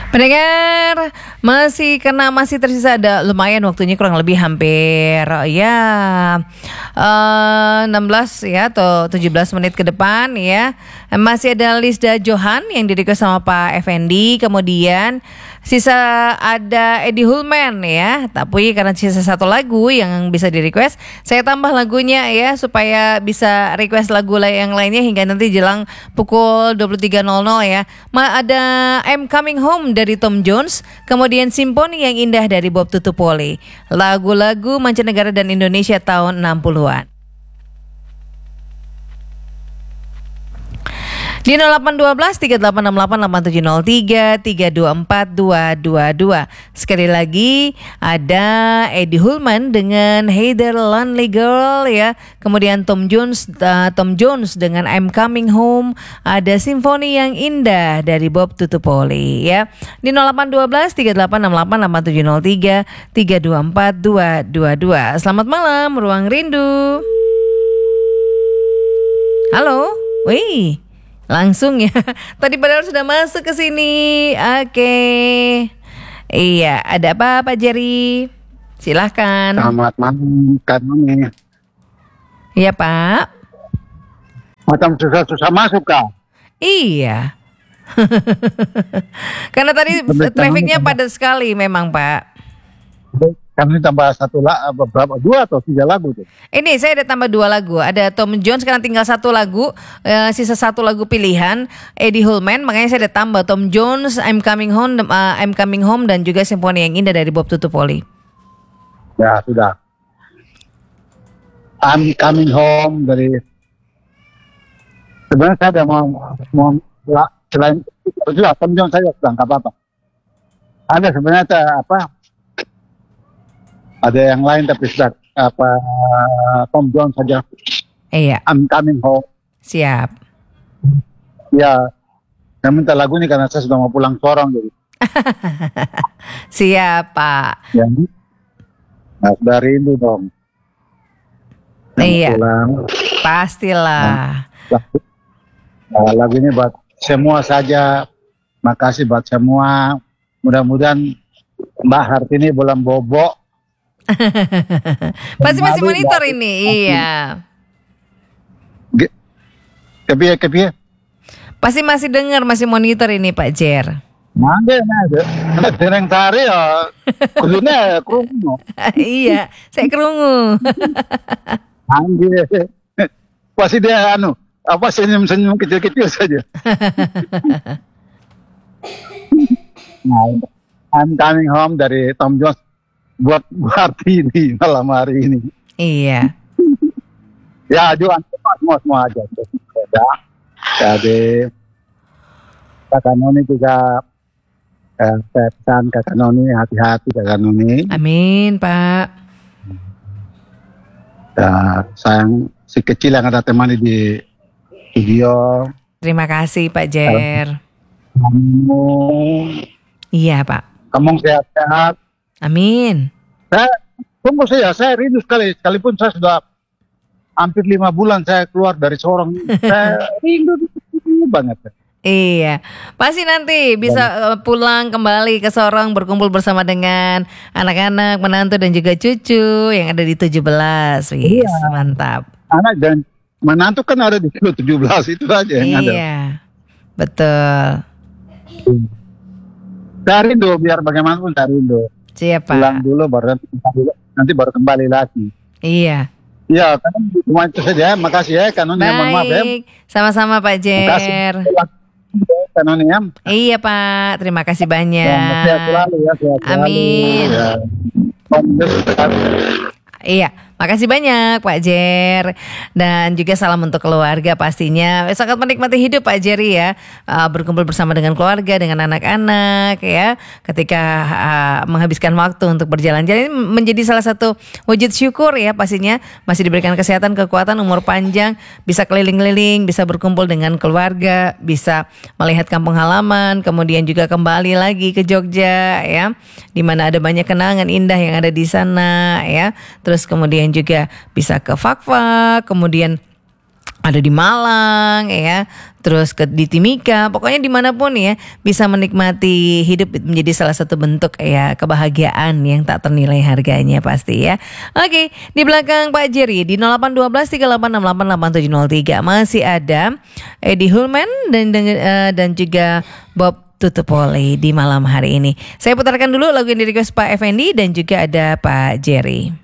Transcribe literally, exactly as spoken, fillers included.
Pendengar, masih karena masih tersisa ada lumayan waktunya, kurang lebih hampir ya eh, enam belas ya atau tujuh belas menit ke depan ya. Masih ada Lisda Johan yang di-request sama Pak Effendi, kemudian sisa ada Eddie Hulman ya. Tapi karena sisa satu lagu yang bisa di-request, saya tambah lagunya ya supaya bisa request lagu yang lainnya hingga nanti jelang pukul dua puluh tiga nol nol ya. Ma ada I'm Coming Home dari Tom Jones, kemudian Simfoni yang Indah dari Bob Tutupoli. Lagu-lagu mancanegara dan Indonesia tahun enam puluhan. Di nol delapan satu dua tiga delapan enam delapan delapan tujuh nol tiga tiga dua empat dua dua dua. Sekali lagi ada Eddie Hulman dengan Hey There Lonely Girl ya. Kemudian Tom Jones uh, Tom Jones dengan I'm Coming Home. Ada Simfoni yang Indah dari Bob Tutupoli ya. Di nol delapan satu dua tiga delapan enam delapan delapan tujuh nol tiga tiga dua empat dua dua dua. Selamat malam Ruang Rindu. Halo. Wih. Langsung ya. Tadi padahal sudah masuk ke sini. Oke. Iya, ada apa Pak Jerry? Silahkan. Selamat malam, Kak Noni. Iya, Pak. Macam susah-susah masuk, Kak. Iya. Karena tadi trafiknya padat sekali memang, Pak. Kami tambah satu lah, berapa? Dua atau tiga lagu tuh? Ini saya ada tambah dua lagu. Ada Tom Jones, sekarang tinggal satu lagu, uh, sisa satu lagu pilihan Eddie Hulman. Makanya saya ada tambah Tom Jones, I'm Coming Home, uh, I'm Coming Home dan juga Simfoni yang Indah dari Bob Tutupoli. Ya sudah. I'm Coming Home dari. Sebenarnya saya ada mau mau selain itu lah, Tom Jones saya sudah nggak apa-apa. Ada sebenarnya apa? Ada yang lain tapi sudah apa Tom Jones saja. Iya. I'm Coming Home. Siap. Ya, saya minta lagu ini karena saya sudah mau pulang sorong jadi. Siap Pak. Ya, nah, sudah rindu dong. Iya. Pulang. Pastilah. Nah, nah, lagu ini buat semua saja. Makasih buat semua. Mudah-mudahan Mbak Hartini bulan bobo. Pasti masih monitor ini, iya. Kepiye kepiye? Pasti masih dengar, masih monitor ini Pak Jer. Mangga ada, dereng tari ya, kudune krungu. Iya, saya kerungu. Mangga, pasti dia anu, apa senyum-senyum kecil-kecil saja. Nah, I'm Coming Home dari Tom Jones. Buat buat ini malam hari ini. Iya. Ya ajuan semua semua aja. Ya. Jadi Kakak Noni juga eh, saya pesan Kakak Noni hati-hati Kakak Noni. Amin Pak. Ya, sayang si kecil yang ada temani di studio. Terima kasih Pak Jer. Kamu. Iya Pak. Kamu sehat-sehat. Amin. Saya tunggu saya, saya rindu sekali, sekalipun saya sudah hampir lima bulan saya keluar dari Sorong, saya rindu banget. Iya, pasti nanti bisa Banyak. pulang kembali ke Sorong berkumpul bersama dengan anak-anak, menantu dan juga cucu yang ada di tujuh belas. Wih, iya. Mantap. Anak dan menantu kan ada di tujuh belas itu aja yang iya, ada. Iya, betul. Saya rindu, biar bagaimanapun saya rindu. Siapa? Pulang dulu baru nanti, nanti baru kembali lagi. Iya. Iya, kan cuma itu saja. Makasih ya, Kanon ya, mohon maaf ya. Sama-sama Pak Jer. Makasih. Kanon ya. Iya Pak, terima kasih banyak. Ya, sehat selalu ya, sehat Amin. Selalu, ya. Iya, makasih banyak Pak Jer. Dan juga salam untuk keluarga pastinya. Sangat menikmati hidup Pak Jerry ya, uh, berkumpul bersama dengan keluarga, dengan anak-anak ya. Ketika uh, menghabiskan waktu untuk berjalan-jalan ini menjadi salah satu wujud syukur ya pastinya. Masih diberikan kesehatan, kekuatan, umur panjang, bisa keliling-keliling, bisa berkumpul dengan keluarga, bisa melihat kampung halaman, kemudian juga kembali lagi ke Jogja ya, di mana ada banyak kenangan indah yang ada di sana ya. Terus kemudian juga bisa ke Fakfak, kemudian ada di Malang ya, terus ke di Timika, pokoknya dimanapun ya bisa menikmati hidup menjadi salah satu bentuk ya kebahagiaan yang tak ternilai harganya pasti ya. Oke, di belakang Pak Jerry di nol delapan satu dua tiga delapan enam delapan delapan tujuh nol tiga masih ada Eddie Hulman dan uh, dan juga Bob Tutupoli di malam hari ini. Saya putarkan dulu lagu yang di request Pak Effendi dan juga ada Pak Jerry.